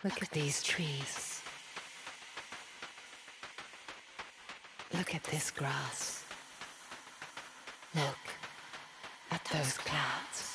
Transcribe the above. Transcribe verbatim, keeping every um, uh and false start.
Look at these trees. Look at this grass. Look at those clouds.